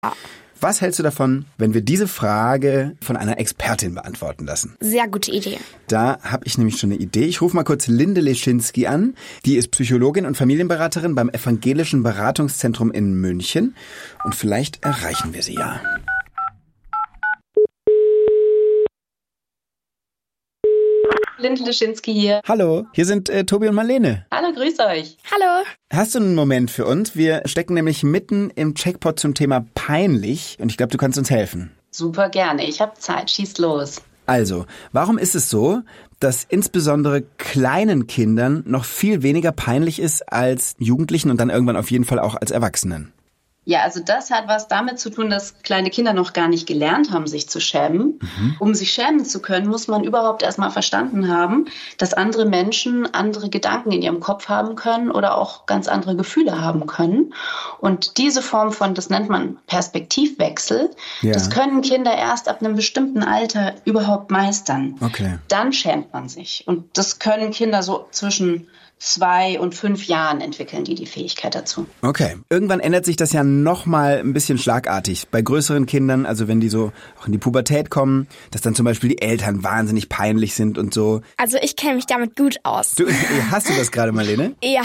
Was hältst du davon, wenn wir diese Frage von einer Expertin beantworten lassen? Sehr gute Idee. Da habe ich nämlich schon eine Idee. Ich rufe mal kurz Linde Leschinski an. Die ist Psychologin und Familienberaterin beim Evangelischen Beratungszentrum in München. Und vielleicht erreichen wir sie ja. Linde Leschinski hier. Hallo, hier sind Tobi und Marlene. Hallo, grüß euch. Hallo. Hast du einen Moment für uns? Wir stecken nämlich mitten im Checkpot zum Thema peinlich und ich glaube, du kannst uns helfen. Super gerne, ich habe Zeit, schieß los. Also, warum ist es so, dass insbesondere kleinen Kindern noch viel weniger peinlich ist als Jugendlichen und dann irgendwann auf jeden Fall auch als Erwachsenen? Ja, also das hat was damit zu tun, dass kleine Kinder noch gar nicht gelernt haben, sich zu schämen. Um sich schämen zu können, muss man überhaupt erstmal verstanden haben, dass andere Menschen andere Gedanken in ihrem Kopf haben können oder auch ganz andere Gefühle haben können. Und diese Form von, das nennt man Perspektivwechsel, das können Kinder erst ab einem bestimmten Alter überhaupt meistern. Okay. Dann schämt man sich. Und das können Kinder so zwischen 2 und 5 Jahren entwickeln die Fähigkeit dazu. Okay. Irgendwann ändert sich das ja nochmal ein bisschen schlagartig. Bei größeren Kindern, also wenn die so auch in die Pubertät kommen, dass dann zum Beispiel die Eltern wahnsinnig peinlich sind und so. Also ich kenne mich damit gut aus. Hast du das gerade, Marlene? Ja.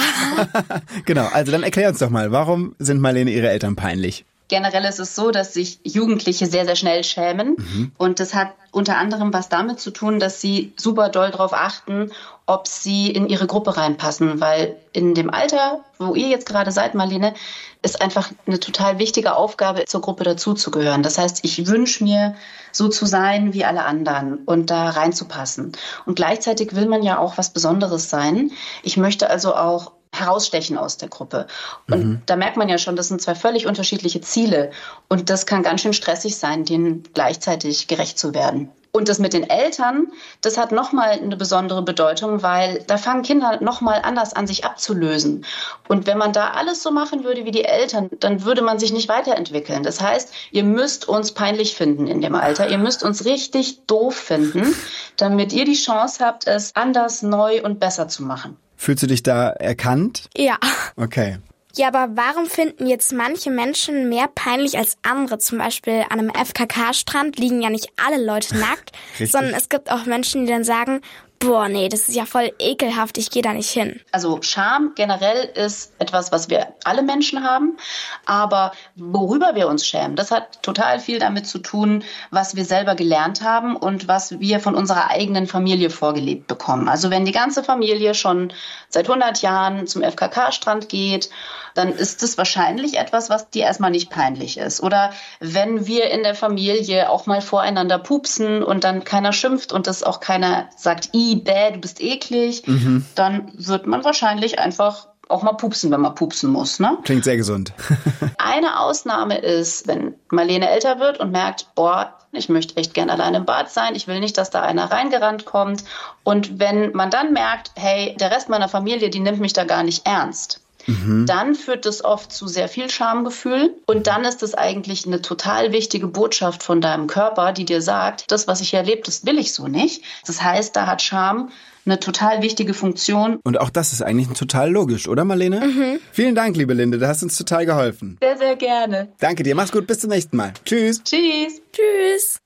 Genau, also dann erklär uns doch mal, warum sind Marlene ihre Eltern peinlich? Generell ist es so, dass sich Jugendliche sehr, sehr schnell schämen. Und das hat unter anderem was damit zu tun, dass sie super doll darauf achten, ob sie in ihre Gruppe reinpassen. Weil in dem Alter, wo ihr jetzt gerade seid, Marlene, ist einfach eine total wichtige Aufgabe, zur Gruppe dazuzugehören. Das heißt, ich wünsche mir, so zu sein wie alle anderen und da reinzupassen. Und gleichzeitig will man ja auch was Besonderes sein. Ich möchte also auch herausstechen aus der Gruppe. Und da merkt man ja schon, das sind 2 völlig unterschiedliche Ziele. Und das kann ganz schön stressig sein, denen gleichzeitig gerecht zu werden. Und das mit den Eltern, das hat nochmal eine besondere Bedeutung, weil da fangen Kinder nochmal anders an, sich abzulösen. Und wenn man da alles so machen würde wie die Eltern, dann würde man sich nicht weiterentwickeln. Das heißt, ihr müsst uns peinlich finden in dem Alter. Ihr müsst uns richtig doof finden, damit ihr die Chance habt, es anders, neu und besser zu machen. Fühlst du dich da erkannt? Ja. Okay. Ja, aber warum finden jetzt manche Menschen mehr peinlich als andere? Zum Beispiel an einem FKK-Strand liegen ja nicht alle Leute nackt, sondern es gibt auch Menschen, die dann sagen, boah, nee, das ist ja voll ekelhaft, ich gehe da nicht hin. Also Scham generell ist etwas, was wir alle Menschen haben, aber worüber wir uns schämen, das hat total viel damit zu tun, was wir selber gelernt haben und was wir von unserer eigenen Familie vorgelebt bekommen. Also wenn die ganze Familie schon seit 100 Jahren zum FKK-Strand geht, dann ist das wahrscheinlich etwas, was dir erstmal nicht peinlich ist. Oder wenn wir in der Familie auch mal voreinander pupsen und dann keiner schimpft und das auch keiner sagt, bäh, du bist eklig, dann wird man wahrscheinlich einfach auch mal pupsen, wenn man pupsen muss. Ne? Klingt sehr gesund. Eine Ausnahme ist, wenn Marlene älter wird und merkt, boah, ich möchte echt gern allein im Bad sein, ich will nicht, dass da einer reingerannt kommt. Und wenn man dann merkt, hey, der Rest meiner Familie, die nimmt mich da gar nicht ernst, dann führt das oft zu sehr viel Schamgefühl. Und dann ist es eigentlich eine total wichtige Botschaft von deinem Körper, die dir sagt, das, was ich erlebe, das will ich so nicht. Das heißt, da hat Scham eine total wichtige Funktion. Und auch das ist eigentlich total logisch, oder Marlene? Vielen Dank, liebe Linde, du hast uns total geholfen. Sehr, sehr gerne. Danke dir, mach's gut, bis zum nächsten Mal. Tschüss. Tschüss. Tschüss.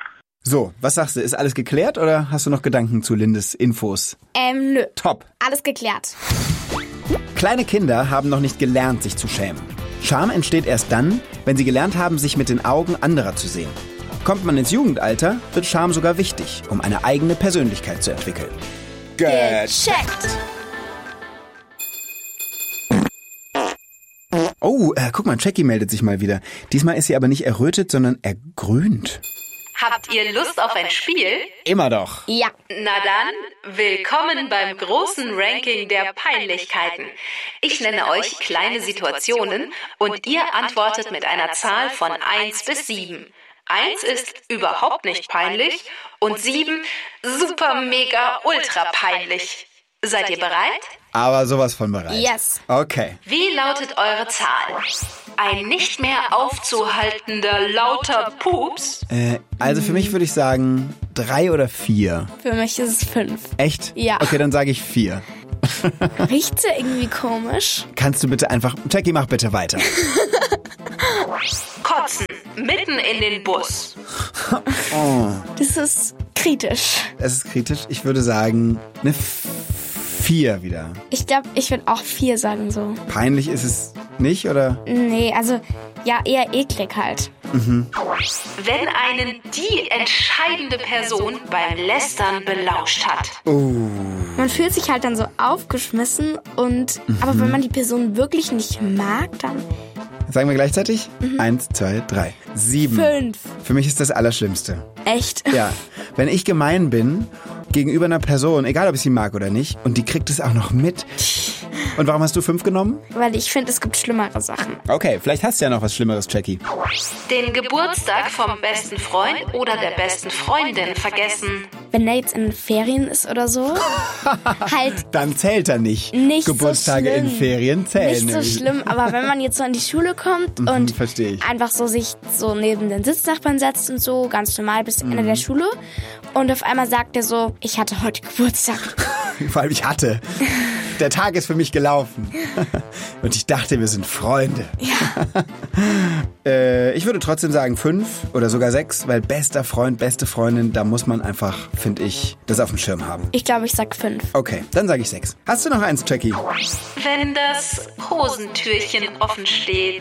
So, was sagst du, ist alles geklärt oder hast du noch Gedanken zu Lindes Infos? Nö. Top. Alles geklärt. Kleine Kinder haben noch nicht gelernt, sich zu schämen. Scham entsteht erst dann, wenn sie gelernt haben, sich mit den Augen anderer zu sehen. Kommt man ins Jugendalter, wird Scham sogar wichtig, um eine eigene Persönlichkeit zu entwickeln. Gecheckt. Oh, guck mal, Jackie meldet sich mal wieder. Diesmal ist sie aber nicht errötet, sondern ergrünt. Habt ihr Lust auf ein Spiel? Immer doch. Ja. Na dann, willkommen beim großen Ranking der Peinlichkeiten. Ich nenne euch kleine Situationen und ihr antwortet mit einer Zahl von 1 bis 7. 1 ist überhaupt nicht peinlich und 7 super mega ultra peinlich. Seid ihr bereit? Aber sowas von bereit. Yes. Okay. Wie lautet eure Zahl? Ein nicht mehr aufzuhaltender lauter Pups? Also für mich würde ich sagen 3 oder 4. Für mich ist es 5. Echt? Ja. Okay, dann sage ich 4. Riecht sie irgendwie komisch? Kannst du bitte einfach... Jackie, mach bitte weiter. Kotzen, mitten in den Bus. Das ist kritisch. Es ist kritisch. Ich würde sagen, eine 4 wieder. Ich glaube, ich würde auch 4 sagen so. Peinlich ist es nicht, oder? Nee, also ja, eher eklig halt. Wenn einen die entscheidende Person beim Lästern belauscht hat. Man fühlt sich halt dann so aufgeschmissen und aber wenn man die Person wirklich nicht mag, dann... Sagen wir gleichzeitig? 1, 2, 3. 7. 5. Für mich ist das Allerschlimmste. Echt? Ja. Wenn ich gemein bin gegenüber einer Person, egal ob ich sie mag oder nicht, und die kriegt es auch noch mit. Und warum hast du 5 genommen? Weil ich finde, es gibt schlimmere Sachen. Okay, vielleicht hast du ja noch was Schlimmeres, Jackie. Den Geburtstag vom besten Freund oder der besten Freundin vergessen. Wenn der jetzt in den Ferien ist oder so, halt Dann zählt er nicht. nicht Geburtstage so schlimm. in Ferien zählen Nicht so nämlich. schlimm, aber wenn man jetzt so in die Schule kommt und verstehe ich. einfach so sich so neben den Sitznachbarn setzt und so, ganz normal bis Ende der Schule und auf einmal sagt er so, ich hatte heute Geburtstag. Vor allem ich hatte. Der Tag ist für mich gelaufen. Und ich dachte, wir sind Freunde. Ja. Ich würde trotzdem sagen 5 oder sogar 6, weil bester Freund, beste Freundin, da muss man einfach, finde ich, das auf dem Schirm haben. Ich glaube, ich sag 5. Okay, dann sage ich 6. Hast du noch eins, Jackie? Wenn das Hosentürchen offen steht.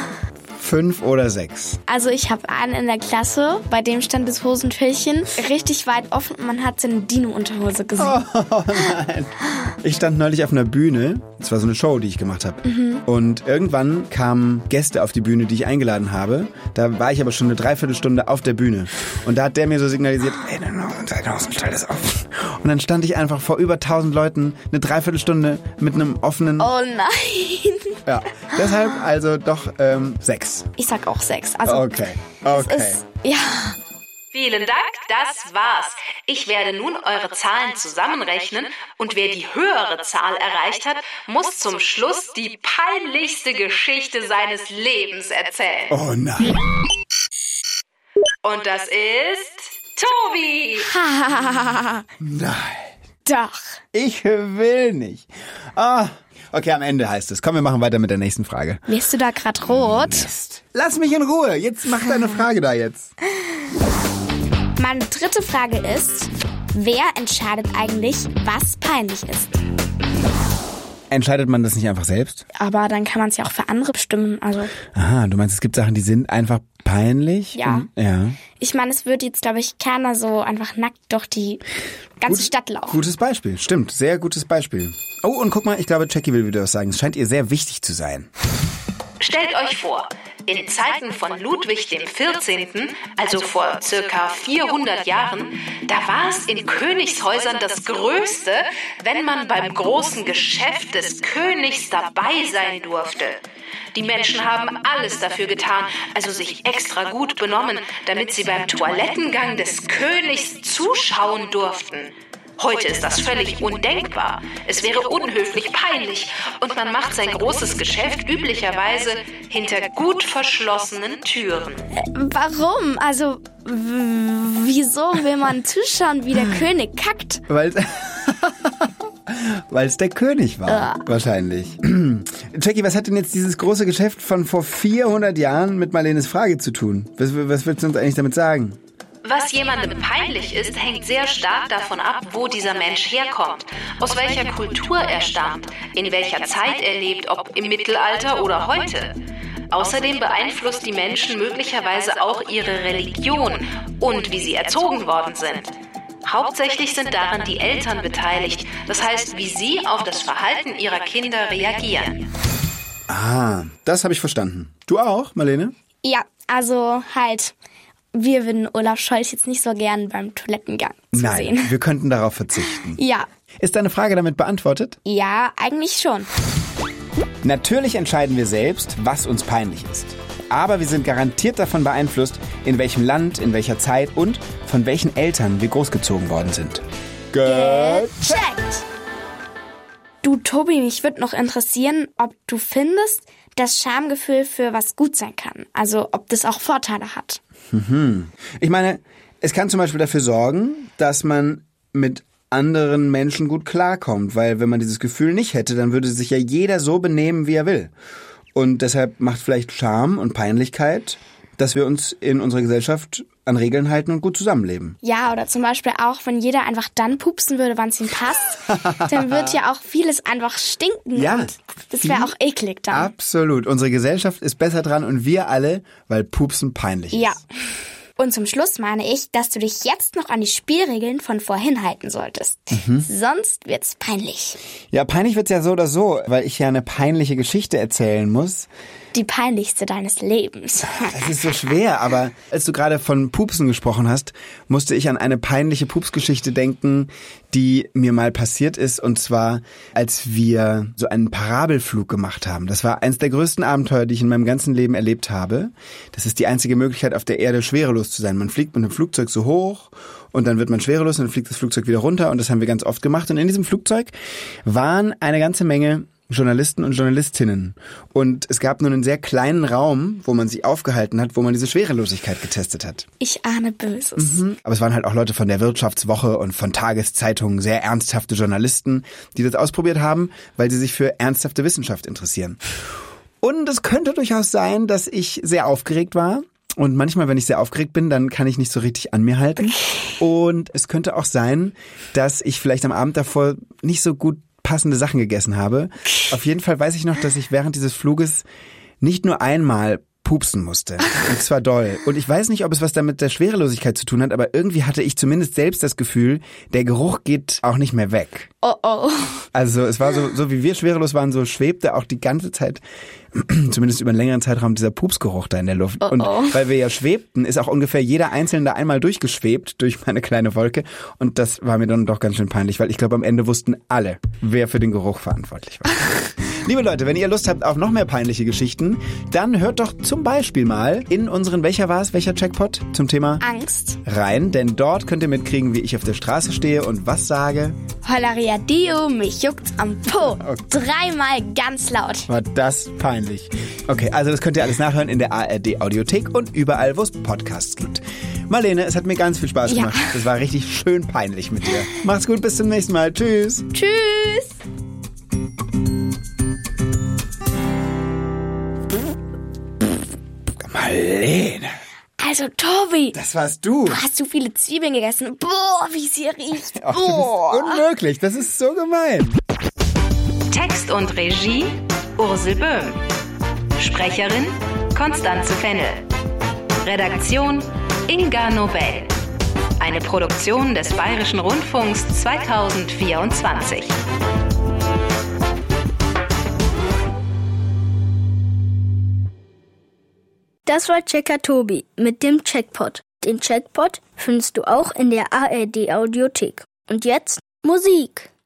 5 oder 6? Also ich habe einen in der Klasse, bei dem stand das Hosentürchen richtig weit offen und man hat seine Dino-Unterhose gesehen. Oh nein. Ich stand neulich auf einer Bühne, das war so eine Show, die ich gemacht habe. Und irgendwann kamen Gäste auf die Bühne, die ich eingeladen habe. Da war ich aber schon eine Dreiviertelstunde auf der Bühne. Und da hat der mir so signalisiert, ey, dein Hosenstall ist offen. Und dann stand ich einfach vor über 1000 Leuten eine Dreiviertelstunde mit einem offenen... Oh nein. Ja, deshalb also doch 6. Ich sag auch 6. Also Okay. es ist, ja... Vielen Dank, das war's. Ich werde nun eure Zahlen zusammenrechnen und wer die höhere Zahl erreicht hat, muss zum Schluss die peinlichste Geschichte seines Lebens erzählen. Oh nein. Und das ist Tobi. Nein. Doch. Ich will nicht. Ah. Okay, am Ende heißt es. Komm, wir machen weiter mit der nächsten Frage. Wirst du da gerade rot? Lass mich in Ruhe. Jetzt mach deine Frage da jetzt. Meine dritte Frage ist, wer entscheidet eigentlich, was peinlich ist? Entscheidet man das nicht einfach selbst? Aber dann kann man es ja auch für andere bestimmen. Also Aha, du meinst, es gibt Sachen, die sind einfach peinlich? Ja. Ja. ich meine, es würde jetzt, glaube ich, keiner so einfach nackt durch die ganze Stadt laufen. Gutes Beispiel, stimmt. Sehr gutes Beispiel. Oh, und guck mal, ich glaube, Jackie will wieder was sagen. Es scheint ihr sehr wichtig zu sein. Stellt euch vor, in Zeiten von Ludwig XIV., also vor circa 400 Jahren, da war es in Königshäusern das Größte, wenn man beim großen Geschäft des Königs dabei sein durfte. Die Menschen haben alles dafür getan, also sich extra gut benommen, damit sie beim Toilettengang des Königs zuschauen durften. Heute ist das völlig undenkbar. Es wäre unhöflich, peinlich und man macht sein großes Geschäft üblicherweise hinter gut verschlossenen Türen. Warum? Also, wieso will man zuschauen, wie der König kackt? Weil es der König war, wahrscheinlich. Jackie, was hat denn jetzt dieses große Geschäft von vor 400 Jahren mit Marlenes Frage zu tun? Was willst du uns eigentlich damit sagen? Was jemandem peinlich ist, hängt sehr stark davon ab, wo dieser Mensch herkommt, aus welcher Kultur er stammt, in welcher Zeit er lebt, ob im Mittelalter oder heute. Außerdem beeinflusst die Menschen möglicherweise auch ihre Religion und wie sie erzogen worden sind. Hauptsächlich sind daran die Eltern beteiligt, das heißt, wie sie auf das Verhalten ihrer Kinder reagieren. Ah, das habe ich verstanden. Du auch, Marlene? Ja, also halt, wir würden Olaf Scholz jetzt nicht so gern beim Toilettengang Nein, sehen. wir könnten darauf verzichten. Ja. Ist deine Frage damit beantwortet? Ja, eigentlich schon. Natürlich entscheiden wir selbst, was uns peinlich ist. Aber wir sind garantiert davon beeinflusst, in welchem Land, in welcher Zeit und von welchen Eltern wir großgezogen worden sind. Gecheckt! Du, Tobi, mich würde noch interessieren, ob du findest, dass Schamgefühl für was gut sein kann. Also, ob das auch Vorteile hat. Ich meine, es kann zum Beispiel dafür sorgen, dass man mit anderen Menschen gut klarkommt. Weil wenn man dieses Gefühl nicht hätte, dann würde sich ja jeder so benehmen, wie er will. Und deshalb macht vielleicht Scham und Peinlichkeit, dass wir uns in unserer Gesellschaft an Regeln halten und gut zusammenleben. Ja, oder zum Beispiel auch, wenn jeder einfach dann pupsen würde, wann es ihm passt, dann wird ja auch vieles einfach stinken. Ja. Und das wäre auch eklig dann. Absolut. Unsere Gesellschaft ist besser dran und wir alle, weil Pupsen peinlich ist. Ja. Und zum Schluss meine ich, dass du dich jetzt noch an die Spielregeln von vorhin halten solltest. Sonst wird's peinlich. Ja, peinlich wird's ja so oder so, weil ich ja eine peinliche Geschichte erzählen muss. Die peinlichste deines Lebens. Das ist so schwer, aber als du gerade von Pupsen gesprochen hast, musste ich an eine peinliche Pupsgeschichte denken, die mir mal passiert ist. Und zwar, als wir so einen Parabelflug gemacht haben. Das war eins der größten Abenteuer, die ich in meinem ganzen Leben erlebt habe. Das ist die einzige Möglichkeit, auf der Erde schwerelos zu sein. Man fliegt mit einem Flugzeug so hoch und dann wird man schwerelos und dann fliegt das Flugzeug wieder runter. Und das haben wir ganz oft gemacht. Und in diesem Flugzeug waren eine ganze Menge Journalisten und Journalistinnen. Und es gab nur einen sehr kleinen Raum, wo man sich aufgehalten hat, wo man diese Schwerelosigkeit getestet hat. Ich ahne Böses. Aber es waren halt auch Leute von der Wirtschaftswoche und von Tageszeitungen, sehr ernsthafte Journalisten, die das ausprobiert haben, weil sie sich für ernsthafte Wissenschaft interessieren. Und es könnte durchaus sein, dass ich sehr aufgeregt war. Und manchmal, wenn ich sehr aufgeregt bin, dann kann ich nicht so richtig an mir halten. Und es könnte auch sein, dass ich vielleicht am Abend davor nicht so gut passende Sachen gegessen habe. Auf jeden Fall weiß ich noch, dass ich während dieses Fluges nicht nur einmal pupsen musste. Und zwar doll. Und ich weiß nicht, ob es was damit der Schwerelosigkeit zu tun hat, aber irgendwie hatte ich zumindest selbst das Gefühl, der Geruch geht auch nicht mehr weg. Oh oh. Also es war so wie wir schwerelos waren, so schwebte auch die ganze Zeit, zumindest über einen längeren Zeitraum, dieser Pupsgeruch da in der Luft. Und weil wir ja schwebten, ist auch ungefähr jeder Einzelne da einmal durchgeschwebt durch meine kleine Wolke. Und das war mir dann doch ganz schön peinlich, weil ich glaube, am Ende wussten alle, wer für den Geruch verantwortlich war. Liebe Leute, wenn ihr Lust habt auf noch mehr peinliche Geschichten, dann hört doch zum Beispiel mal in unseren, welcher Checkpot zum Thema Angst rein, denn dort könnt ihr mitkriegen, wie ich auf der Straße stehe und was sage. Hollaria Dio, mich juckt's am Po. Okay. 3-mal ganz laut. War das peinlich. Okay, also das könnt ihr alles nachhören in der ARD Audiothek und überall, wo es Podcasts gibt. Marlene, es hat mir ganz viel Spaß gemacht. Das war richtig schön peinlich mit dir. Macht's gut, bis zum nächsten Mal. Tschüss. Tschüss. Marlene. Also, Tobi. Das warst du. Du hast zu viele Zwiebeln gegessen. Boah, wie es hier riecht. Ach, das ist unmöglich. Das ist so gemein. Text und Regie Ursel Böhm. Sprecherin Constanze Fennel. Redaktion Inga Nobel. Eine Produktion des Bayerischen Rundfunks 2024. Das war Checker Tobi mit dem Checkpot. Den Checkpot findest du auch in der ARD Audiothek. Und jetzt Musik.